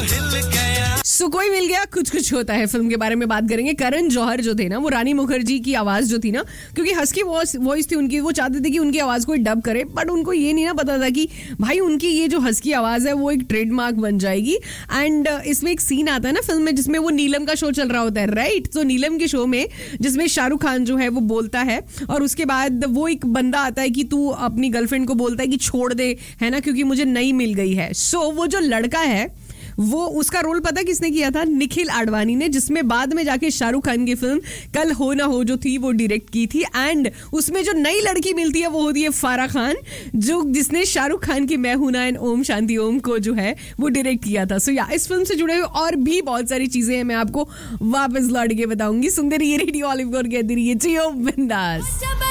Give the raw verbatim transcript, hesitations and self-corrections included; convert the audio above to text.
सो कोई मिल गया कुछ कुछ होता है फिल्म के बारे में बात करेंगे। करण जौहर जो थे ना, वो रानी मुखर्जी की आवाज जो थी ना, क्योंकि हस्की वॉइस थी उनकी, वो चाहते थे कि उनकी आवाज कोई डब करे, बट उनको ये नहीं ना पता था कि भाई उनकी ये जो हस्की आवाज है वो एक ट्रेडमार्क बन जाएगी। एंड इसमें एक सीन आता है ना फिल्म में जिसमें वो नीलम का शो चल रहा होता है, राइट? तो नीलम के शो में जिसमें शाहरुख खान जो है वो बोलता है और उसके बाद वो एक बंदा आता है कि तू अपनी गर्लफ्रेंड को बोलता है कि छोड़ दे, है ना, क्योंकि मुझे नई मिल गई है। सो so, वो जो लड़का है वो, उसका रोल पता किसने किया था? निखिल आडवाणी ने, जिसमें बाद में जाके शाहरुख खान की फिल्म कल हो ना हो जो थी वो डायरेक्ट की थी। एंड उसमें जो नई लड़की मिलती है वो होती है फारा खान, जो जिसने शाहरुख खान की मैं हूं ना एंड ओम शांति ओम को जो है वो डायरेक्ट किया था। सो so, या इस फिल्म से जुड़े हुए और भी बहुत सारी चीजें हैं, मैं आपको वापस लौट के बताऊंगी। सुंदर ये रेडियो ऑलिव कहती रही है, जियो बिंदास।